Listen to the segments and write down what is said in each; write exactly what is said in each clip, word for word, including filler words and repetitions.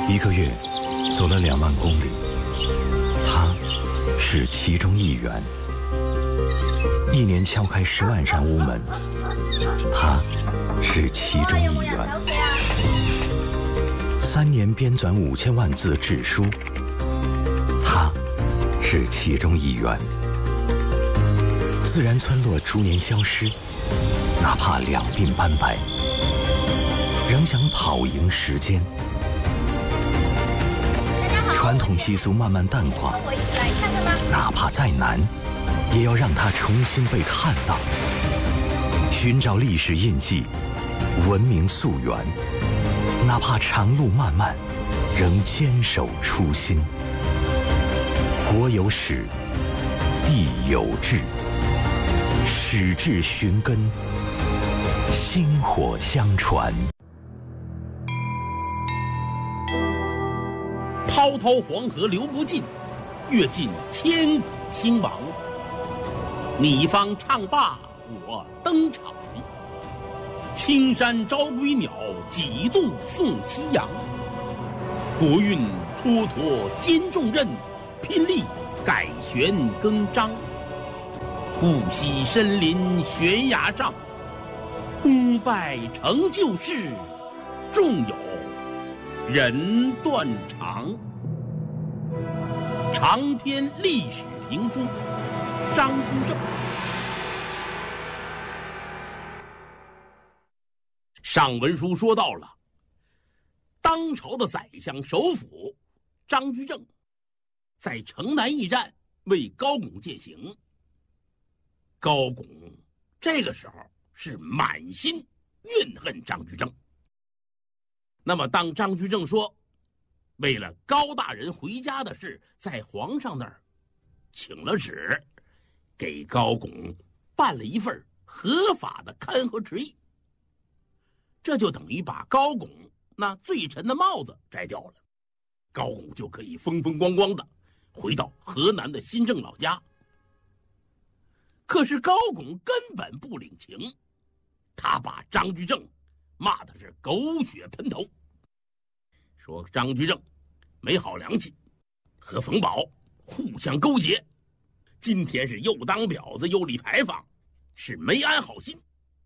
一个月走了两万公里，他是其中一员；一年敲开十万扇屋门，他是其中一员；三年编纂五千万字志书，他是其中一员；自然村落逐年消失，哪怕两鬓斑白，仍想跑赢时间。传统习俗慢慢淡化， 跟我一起来看看吧。 哪怕再难，也要让它重新被看到。寻找历史印记，文明溯源，哪怕长路漫漫，仍坚守初心。国有史，地有志，史志寻根，薪火相传。 滔滔黄河流不尽，阅尽千古兴亡。你方唱罢我登场，青山招归鸟，几度送夕阳。国运蹉跎兼重任，拼力改弦更张。不惜身临悬崖上，功败成就事，纵有人断肠。长篇历史评书，张居正。上文书说到了，当朝的宰相首辅张居正，在城南驿站为高拱饯行。高拱这个时候是满心怨恨张居正。那么当张居正说为了高大人回家的事，在皇上那儿请了旨，给高拱办了一份合法的勘合旨意，这就等于把高拱那罪臣的帽子摘掉了，高拱就可以风风光光的回到河南的新郑老家。可是高拱根本不领情，他把张居正骂的是狗血喷头，说张居正没好良心，和冯保互相勾结，今天是又当婊子又立牌坊，是没安好心。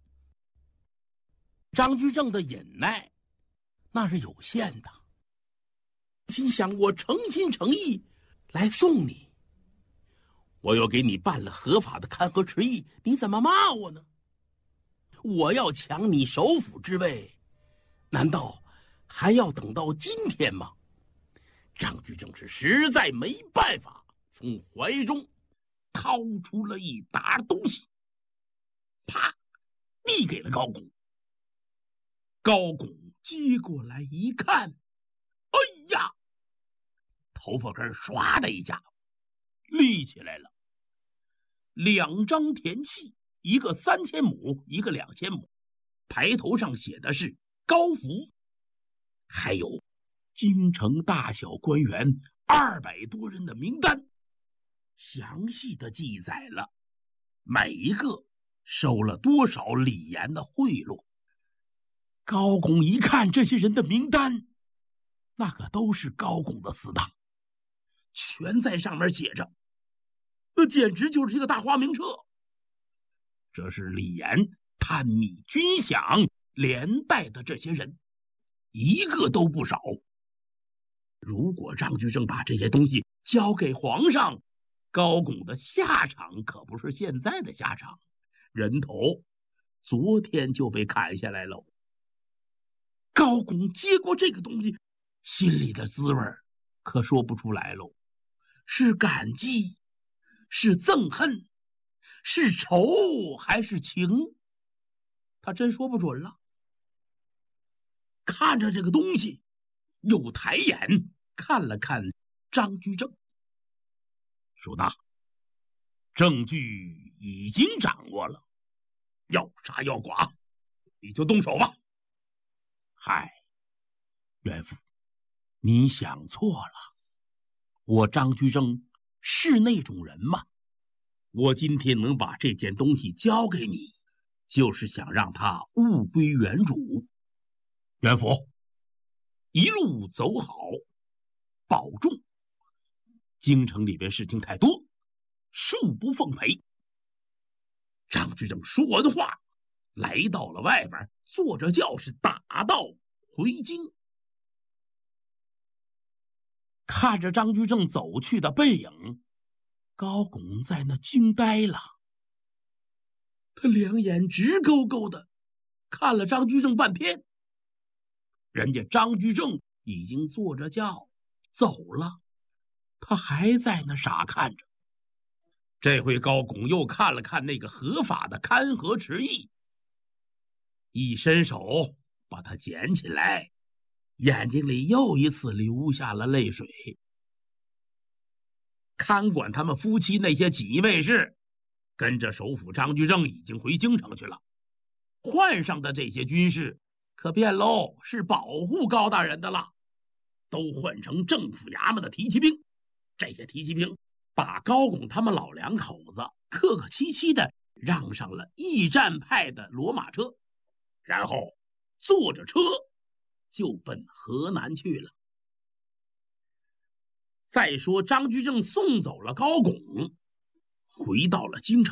张居正的忍耐那是有限的，心想我诚心诚意来送你，我又给你办了合法的勘合旨意，你怎么骂我呢？我要抢你首辅之位，难道还要等到今天吗？张居正是实在没办法，从怀中掏出了一沓东西，啪，递给了高拱。高拱接过来一看，哎呀，头发根唰的一下立起来了。两张田契，一个三千亩，一个两千亩，牌头上写的是高福，还有京城大小官员二百多人的名单，详细的记载了每一个收了多少李严的贿赂。高拱一看这些人的名单，那可都是高拱的死党，全在上面写着，那简直就是一个大花名册。这是李严探秘军饷连带的这些人，一个都不少。如果张居正把这些东西交给皇上，高拱的下场可不是现在的下场，人头昨天就被砍下来了。高拱接过这个东西，心里的滋味可说不出来喽，是感激，是憎恨，是仇还是情，他真说不准了。看着这个东西，又抬眼看了看张居正，说道：证据已经掌握了，要杀要剐，你就动手吧。嗨，岳父，你想错了，我张居正是那种人吗？我今天能把这件东西交给你，就是想让他物归原主。袁福， 一路走好，保重。京城里边事情太多，恕不奉陪。张居正说完话，来到了外边，坐着轿是打道回京。看着张居正走去的背影，高拱在那惊呆了。他两眼直勾勾的看了张居正半天，人家张居正已经坐着轿走了，他还在那傻看着。这回高拱又看了看那个合法的勘和迟议，一伸手把他捡起来，眼睛里又一次流下了泪水。看管他们夫妻那些锦衣卫士跟着首辅张居正已经回京城去了，换上的这些军士可变喽，是保护高大人的了，都换成政府衙门的提骑兵。这些提骑兵把高拱他们老两口子客客气气的让上了驿站派的骡马车，然后坐着车就奔河南去了。再说张居正送走了高拱，回到了京城。